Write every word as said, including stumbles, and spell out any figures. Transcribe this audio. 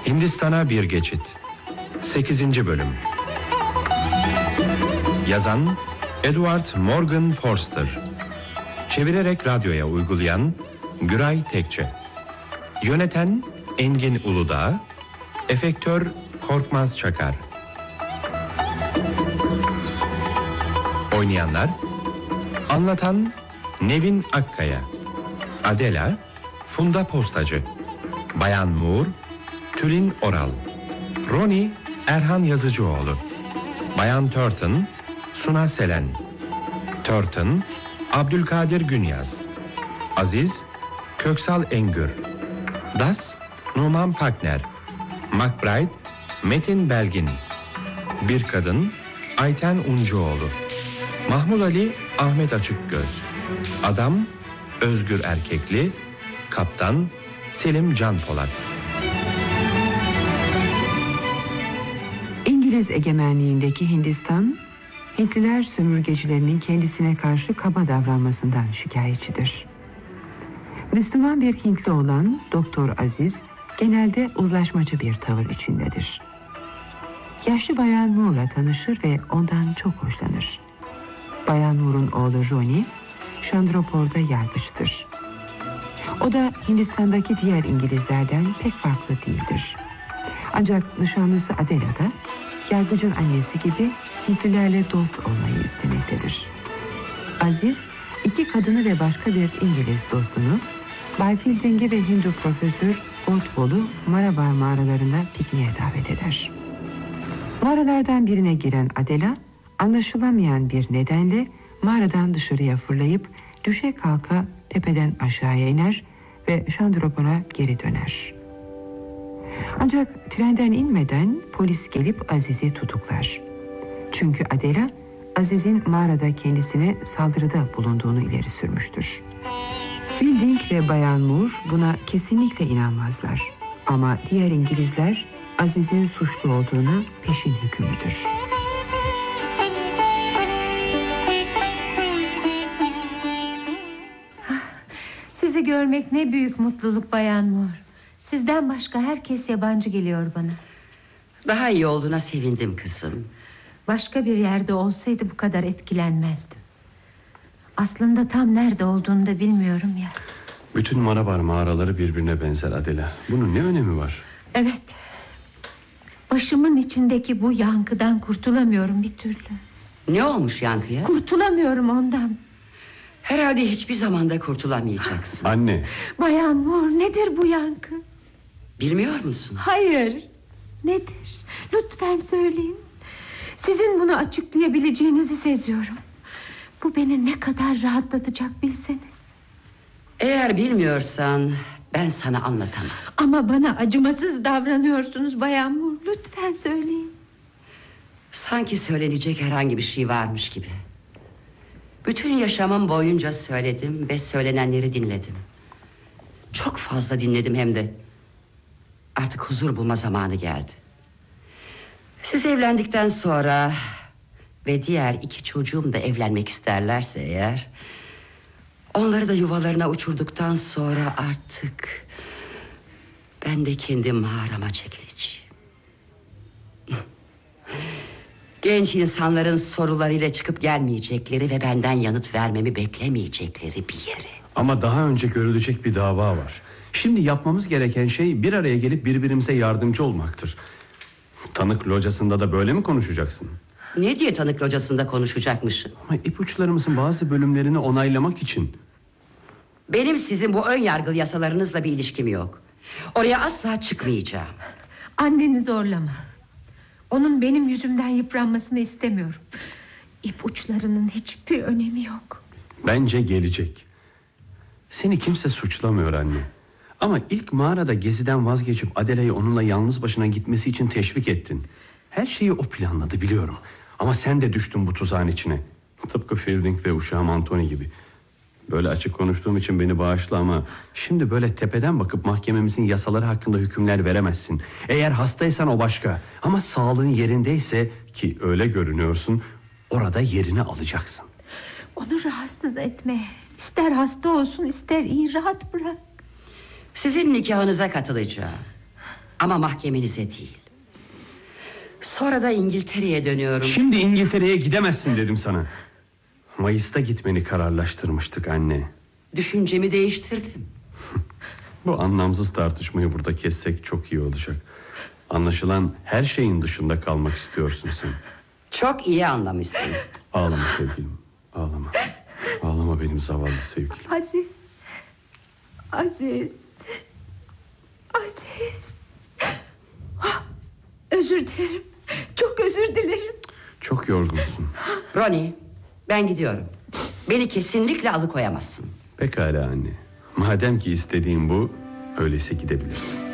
Hindistan'a bir geçit. sekizinci bölüm. Yazan Edward Morgan Forster. Çevirerek radyoya uygulayan Güray Tekçe. Yöneten Engin Uludağ. Efektör Korkmaz Çakar. Oynayanlar: Anlatan Nevin Akkaya, Adela Funda Postacı, Bayan Moore Tülin Oral, Ronnie Erhan Yazıcıoğlu, Bayan Turton Suna Selen, Turton Abdülkadir Günyaz, Aziz Köksal Engür, Das Numan Pakner, McBride Metin Belgin, Bir Kadın Ayten Uncuoğlu, Mahmud Ali Ahmet Açıkgöz, Adam Özgür Erkekli, Kaptan Selim Can Polat. İngiliz egemenliğindeki Hindistan, Hintliler sömürgecilerinin kendisine karşı kaba davranmasından şikayetçidir. Müslüman bir Hintli olan Doktor Aziz, genelde uzlaşmacı bir tavır içindedir. Yaşlı Bayan Moore'la tanışır ve ondan çok hoşlanır. Bayan Moore'un oğlu Ronnie, Chandrapor'da yargıçtır. O da Hindistan'daki diğer İngilizlerden pek farklı değildir. Ancak nişanlısı Adela da, yargıcın annesi gibi Hintlilerle dost olmayı istemektedir. Aziz, iki kadını ve başka bir İngiliz dostunu, Bay Fielding'i ve Hindu profesör Otbol'u Malabar mağaralarına pikniğe davet eder. Mağaralardan birine giren Adela, anlaşılamayan bir nedenle mağaradan dışarıya fırlayıp düşe kalka tepeden aşağıya iner ve Chandrapor'a geri döner. Ancak trenden inmeden polis gelip Aziz'i tutuklar. Çünkü Adela, Aziz'in mağarada kendisine saldırıda bulunduğunu ileri sürmüştür. Fielding ve Bayan Moore buna kesinlikle inanmazlar. Ama diğer İngilizler Aziz'in suçlu olduğuna peşin hükümlüdür. Sizi görmek ne büyük mutluluk Bayan Moore. Sizden başka herkes yabancı geliyor bana. Daha iyi olduğuna sevindim kızım. Başka bir yerde olsaydı bu kadar etkilenmezdim. Aslında tam nerede olduğunu da bilmiyorum ya. Bütün Malabar mağaraları birbirine benzer Adela. Bunun ne önemi var? Evet. Başımın içindeki bu yankıdan kurtulamıyorum bir türlü. Ne olmuş yankıya? Kurtulamıyorum ondan. Herhalde hiçbir zamanda kurtulamayacaksın. Anne. Bayan Moore, nedir bu yankı? Bilmiyor musun? Hayır. Nedir? Lütfen söyleyin. Sizin bunu açıklayabileceğinizi seziyorum. Bu beni ne kadar rahatlatacak bilseniz. Eğer bilmiyorsan ben sana anlatamam. Ama bana acımasız davranıyorsunuz Bayan Moore. Lütfen söyleyin. Sanki söylenecek herhangi bir şey varmış gibi. Bütün yaşamım boyunca söyledim ve söylenenleri dinledim. Çok fazla dinledim hem de. Artık huzur bulma zamanı geldi. Siz evlendikten sonra ve diğer iki çocuğum da evlenmek isterlerse eğer, onları da yuvalarına uçurduktan sonra artık ben de kendi mağarama çekileceğim. Genç insanların sorularıyla çıkıp gelmeyecekleri ve benden yanıt vermemi beklemeyecekleri bir yere. Ama daha önce görülecek bir dava var. Şimdi yapmamız gereken şey bir araya gelip birbirimize yardımcı olmaktır. Tanık locasında da böyle mi konuşacaksın? Ne diye tanık locasında konuşacakmışım? Ama ipuçlarımızın bazı bölümlerini onaylamak için. Benim sizin bu ön yargılı yasalarınızla bir ilişkim yok. Oraya asla çıkmayacağım. Anneni zorlama. Onun benim yüzümden yıpranmasını istemiyorum. İpuçlarının hiçbir önemi yok. Bence gelecek. Seni kimse suçlamıyor anne. Ama ilk mağarada geziden vazgeçip Adela'yı onunla yalnız başına gitmesi için teşvik ettin. Her şeyi o planladı biliyorum. Ama sen de düştün bu tuzağın içine. Tıpkı Fielding ve uşağım Anthony gibi. Böyle açık konuştuğum için beni bağışla ama şimdi böyle tepeden bakıp mahkememizin yasaları hakkında hükümler veremezsin. Eğer hastaysan o başka. Ama sağlığın yerindeyse, ki öyle görünüyorsun, orada yerini alacaksın. Onu rahatsız etme. İster hasta olsun ister iyi, rahat bırak. Sizin nikahınıza katılacağım. Ama mahkemenize değil. Sonra da İngiltere'ye dönüyorum. Şimdi İngiltere'ye gidemezsin dedim sana. Mayıs'ta gitmeni kararlaştırmıştık anne. Düşüncemi değiştirdim. Bu anlamsız tartışmayı burada kessek çok iyi olacak. Anlaşılan her şeyin dışında kalmak istiyorsun sen. Çok iyi anlamışsın. Ağlama sevgilim, ağlama. Ağlama benim zavallı sevgilim. Aziz. Aziz. Aziz. Ah, özür dilerim. Çok özür dilerim. Çok yorgunsun. Ronnie, ben gidiyorum. Beni kesinlikle alıkoyamazsın. Pekala anne. Madem ki istediğin bu, öyleyse gidebilirsin.